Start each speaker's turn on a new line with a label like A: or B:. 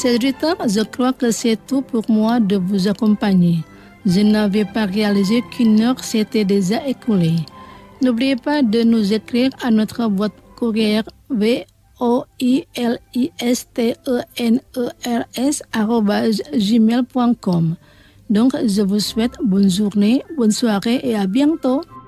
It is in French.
A: Cédric, je crois que c'est tout pour moi de vous accompagner. Je n'avais pas réalisé qu'une heure s'était déjà écoulée. N'oubliez pas de nous écrire à notre boîte courriel voilisterners@gmail.com. Donc, je vous souhaite bonne journée, bonne soirée et à bientôt.